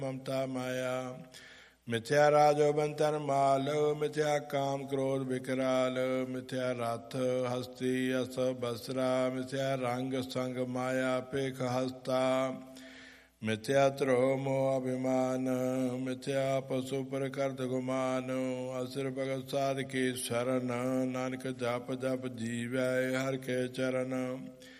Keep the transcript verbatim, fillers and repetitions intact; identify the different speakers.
Speaker 1: ਮਮਤਾ ਮਾਇਆ। ਮਿਥਿਆ ਰਾਜੋ ਬੰਤਨ ਮਾਲ, ਮਿਥਿਆ ਕਾਮ ਕ੍ਰੋਧ ਵਿਕਰਾਲ, ਮਿਥਿਆ ਰਥ ਹਸਤੀ ਅਸ ਬਸਰਾ, ਮਿਥਿਆ ਰੰਗ ਸੰਗ ਮਾਇਆ ਪੇਖ ਹਸਤਾ, ਮਿਥਿਆ ਧਰੋ ਮੋਹ ਅਭਿਮਾਨ, ਮਿਥਿਆ ਪਸ਼ੂ ਪਰ ਕਰਤ ਗੁਮਾਨ, ਅਸੁਰ ਭਗਤ ਸਾਧ ਕੀ ਸ਼ਰਨ, ਨਾਨਕ ਜਪ ਜਪ ਜੀਵੈ ਹਰਿ ਕੇ ਚਰਨ।